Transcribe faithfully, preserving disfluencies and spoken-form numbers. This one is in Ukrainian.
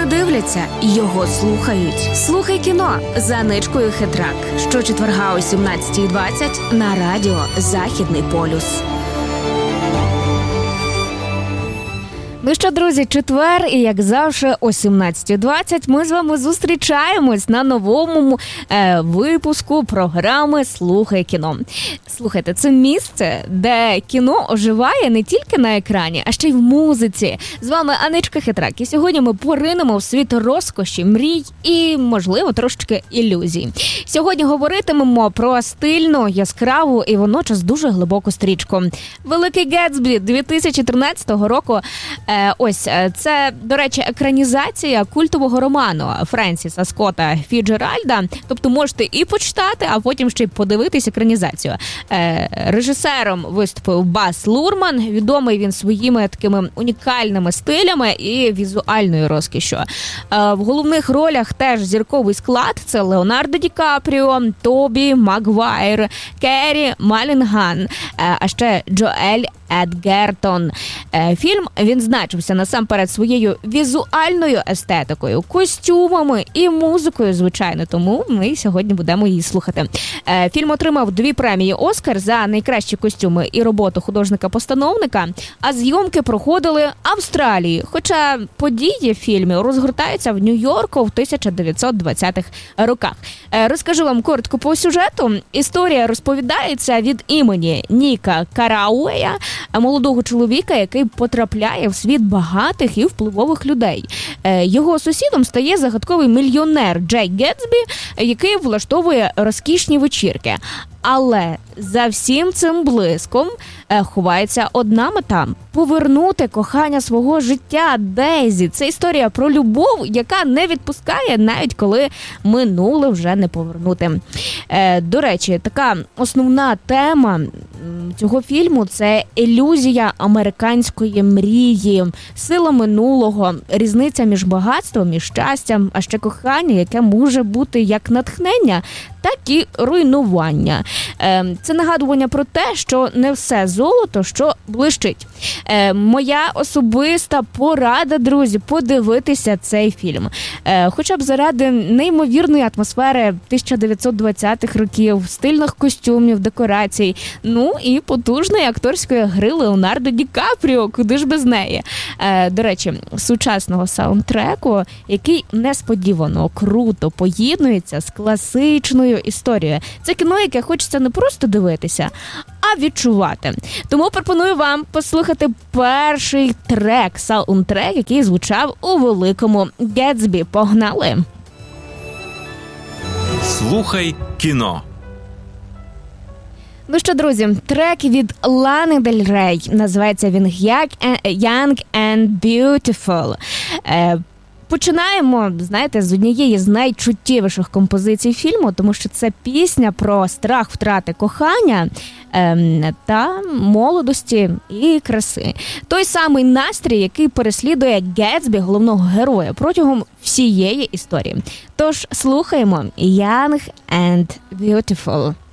дивляться, його слухають. Слухай кіно за Ничкою Хитрак. Щочетверга о сімнадцятій двадцять на радіо «Західний полюс». Ну що, друзі, четвер, і як завжди о сімнадцятій двадцять ми з вами зустрічаємось на новому е, випуску програми «Слухай кіно». Слухайте, це місце, де кіно оживає не тільки на екрані, а ще й в музиці. З вами Аничка Хитрак, і сьогодні ми поринемо в світ розкоші, мрій і, можливо, трошечки ілюзій. Сьогодні говоритимемо про стильну, яскраву і водночас дуже глибоку стрічку. «Великий Гетсбі» дві тисячі тринадцятого року. Ось, це, до речі, екранізація культового роману Френсіса Скотта Фіджеральда. Тобто можете і почитати, а потім ще й подивитись екранізацію. Режисером виступив Бас Лурман. Відомий він своїми такими унікальними стилями і візуальною розкішшю. В головних ролях теж зірковий склад. Це Леонардо Ді Капріо, Тобі Магуайр, Керрі Малінган, а ще Джоель Едгертон. Фільм відзначився насамперед своєю візуальною естетикою, костюмами і музикою, звичайно, тому ми сьогодні будемо її слухати. Фільм отримав дві премії «Оскар» за найкращі костюми і роботу художника-постановника, а зйомки проходили в Австралії, хоча події в фільмі розгортаються в Нью-Йорку в тисяча дев'ятсот двадцятих роках. Розкажу вам коротко по сюжету. Історія розповідається від імені Ніка Карауея, молодого чоловіка, який потрапляє в світ багатих і впливових людей. Його сусідом стає загадковий мільйонер Джей Гетсбі, який влаштовує розкішні вечірки. Але за всім цим блиском ховається одна мета – повернути кохання свого життя Дейзі. Це історія про любов, яка не відпускає, навіть коли минуле вже не повернути. До речі, така основна тема цього фільму – це ілюзія американської мрії, сила минулого, різниця між багатством і щастям, а ще кохання, яке може бути як натхнення, так і руйнування. Це нагадування про те, що не все золото, що блищить. Моя особиста порада, друзі, подивитися цей фільм. Хоча б заради неймовірної атмосфери тисяча дев'ятсот двадцятих років, стильних костюмів, декорацій, ну і потужної акторської гри Леонардо Ді Капріо, куди ж без неї. До речі, сучасного саундтреку, який несподівано круто поєднується з класичною історією. Це кіно, яке хочеться не просто дивитися, а відчувати. Тому пропоную вам послухати перший трек, саундтрек, який звучав у «Великому Гетсбі». Погнали! Слухай кіно. Ну що, друзі, трек від Лани Дель Рей. Називається він «Young and Beautiful». Починаємо, знаєте, з однієї з найчуттєвіших композицій фільму, тому що це пісня про страх втрати кохання ем, та молодості і краси. Той самий настрій, який переслідує Гетсбі, головного героя, протягом всієї історії. Тож слухаємо «Young and Beautiful».